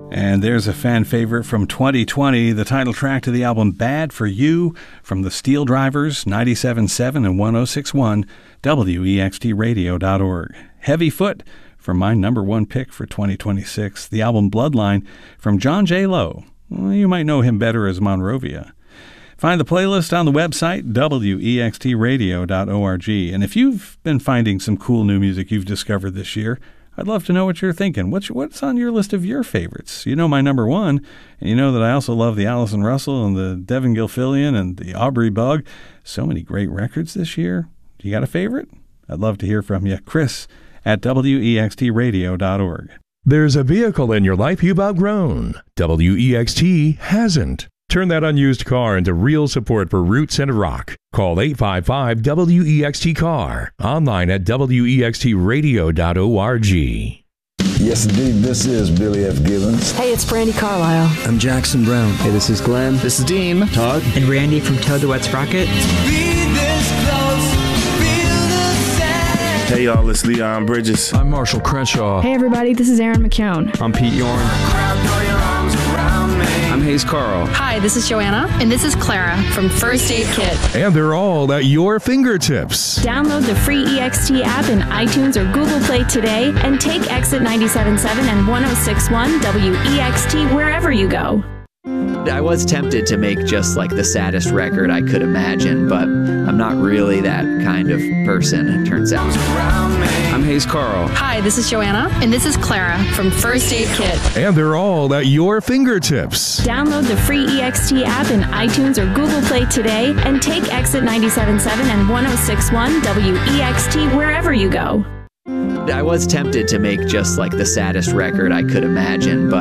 And there's a fan favorite from 2020, the title track to the album Bad for You from the Steel Drivers, 97.7 and 106.1, WEXTradio.org. Heavy Foot from my number one pick for 2026, the album Bloodline from John J. Lowe. Well, you might know him better as Monrovia. Find the playlist on the website, WEXTradio.org. And if you've been finding some cool new music you've discovered this year, I'd love to know what you're thinking. What's on your list of your favorites? You know my number one, and you know that I also love the Allison Russell and the Devin Gilfillian and the Aubrey Bug. So many great records this year. You got a favorite? I'd love to hear from you. Chris at WEXTradio.org. There's a vehicle in your life you've outgrown. WEXT hasn't. Turn that unused car into real support for Roots and Rock. Call 855-WEXT-CAR. Online at WEXTradio.org. Yes, indeed. This is Billy F. Gibbons. Hey, it's Brandy Carlisle. I'm Jackson Brown. Hey, this is Glenn. This is Dean. Todd. And Randy from Toad the Wet Sprocket. Hey, y'all, it's Leon Bridges. I'm Marshall Crenshaw. Hey, everybody, this is Aaron McKeown. I'm Pete Yorn. I'm Hayes Carl. Hi, this is Joanna. And this is Clara from First Aid Kit. And they're all at your fingertips. Download the free EXT app in iTunes or Google Play today and take Exit 97.7 and 106.1 WEXT wherever you go. I was tempted to make just like the saddest record I could imagine, but I'm not really that kind of person, it turns out. I'm Hayes Carl. Hi, this is Joanna. And this is Clara from First Aid Kit. And they're all at your fingertips. Download the free EXT app in iTunes or Google Play today and take Exit 97.7 and 106.1 WEXT wherever you go. I was tempted to make just like the saddest record I could imagine, but